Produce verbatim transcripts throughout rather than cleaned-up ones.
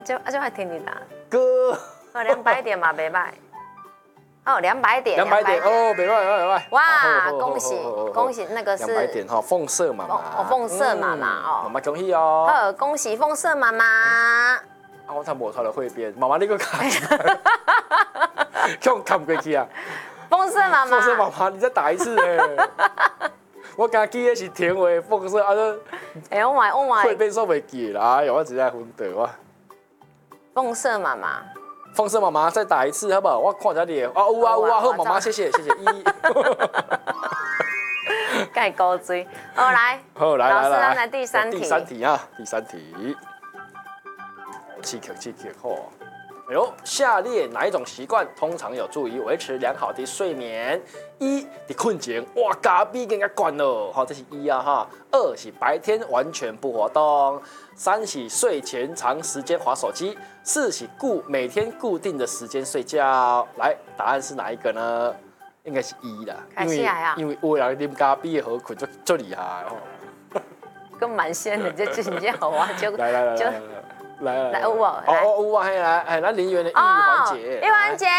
就就还听你打。 哥， 哦，两百点嘛，没卖。哦，两百点， 两百点哦，没卖没卖。 哇，恭喜恭喜，那个是两百点哈，凤色妈妈。 哦，凤色妈妈哦， 妈妈恭喜哦。 好，恭喜凤色妈妈。 啊，我才无穿了汇编，妈妈你个卡，用看过去啊。 凤色妈妈， 凤色妈妈，你再打一次哎。我刚记的是田尾凤色，啊，这哎，我买我买， 汇编说袂记啦，哎呦，我直接昏倒我。 凤色妈妈。 凤色妈妈再打一次好不好？我看一下你，啊有啊有啊，好妈妈谢谢谢谢一。 盖高追，好来， 好来来来， 来第三题， 第三题啊，第三题，气球气球吼，哎呦，下列哪一种习惯通常有助于维持良好的睡眠？一，你困前哇咖啡给人家关了，好，这是一啊哈。二是白天完全不活动。三是睡前长时间滑手机。四是固每天固定的时间睡觉。来，答案是哪一个呢？应该是一啦，因为因为有人啉咖啡好困，就就厉害哦。 跟蛮仙的，就真正好啊，就来来来来来来有啊， 哦哦有啊，嘿来，哎，咱林园的玉环姐， 玉环姐，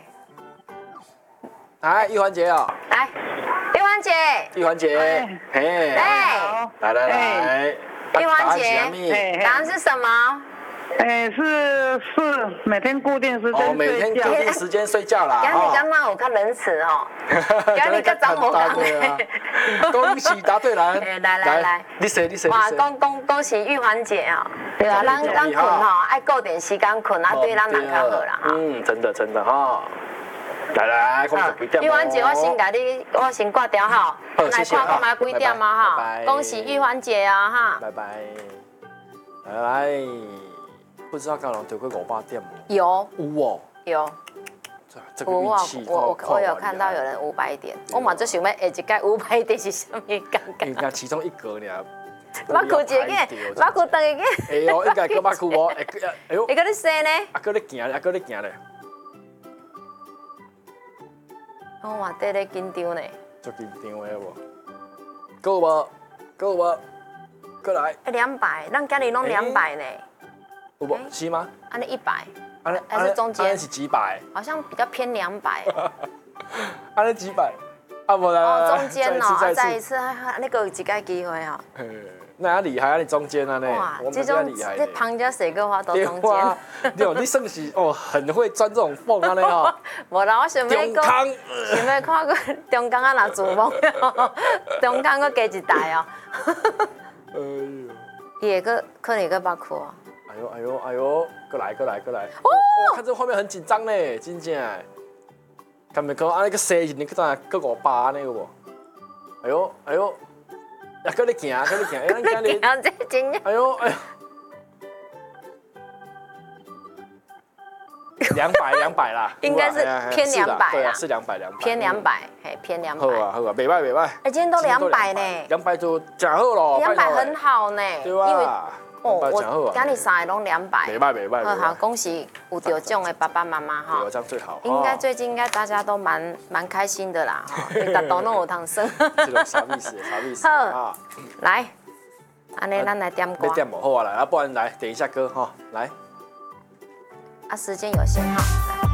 来玉环姐哦， 来玉环姐， 玉环姐，嘿， 哎， 来来来， 玉环姐，答案是什么？ 哎，是是每天固定时间哦，每天固定时间睡觉啦。 今日感觉有较仁慈哦，今日较早无讲。 恭喜答对了。 来来来， 你说你说。 哇，恭恭恭喜玉环姐啊！对啊，咱咱困吼，爱固定时间困啊，对咱人较好啦。 嗯，真的真的哈。来来，恭喜几点？ 玉环姐，我先甲你，我先挂掉哈。来看看买几点嘛哈？恭喜玉环姐啊哈！ 拜拜。来来。不知道刚刚丢过五百点吗？ 有有哦， 有。 这个运气， 我我我有看到有人五百点，我嘛就想要下一届五百点是什么感觉？ 应该其中一格呢。 马库一个，马库等一个。 哎呦，应该个马库哦，哎哎呦。 你搁你说呢？ 啊，搁你行咧，啊搁你行咧。 我嘛在咧紧张呢。 足紧张的无？够无？够无？过来。 两百，咱今日拢两百呢。 有无？是吗？ 安尼一百， 还是中间？是几百？ 好像比较偏两百。 安尼几百？啊无来哦，中间哦，再一次，那个有几个机会哦。 那厉害啊！你中间啊呢？ 哇，这种这旁家谁个话都中间。 对，你算是哦，很会钻这种缝啊，你哦。 无啦，我想要讲，想要看个中间啊，若做梦，中间个加一台哦。哎呦，伊会个可能个巴苦哦。 哎呦哎呦哎呦，过来过来过来！哦，看这个画面很紧张呢，真正。看没看？啊，那个塞进，你看咋个五百那个不？哎呦哎呦，啊，搁你行，搁你行，哎，咱今日， 这真正。 哎呦哎呦，两百两百啦， 应该是偏两百啦， 是两百两百， 偏两百，嘿，偏两百。 好啊好啊，袂歹袂歹。 哎，今天都两百呢， 两百就真好咯， 两百很好呢， 对吧？ 哦，我今日三个拢两百， 袂歹袂歹。 好好，恭喜有得奖的爸爸妈妈哈， 这样最好。 应该最近应该大家都蛮蛮开心的啦，大家都弄有糖生。 这种啥意思？啥意思？ 好，来，安尼咱来点歌。 点歌好啊，来，啊，不然来点一下歌哈，来。 啊，时间有限哈。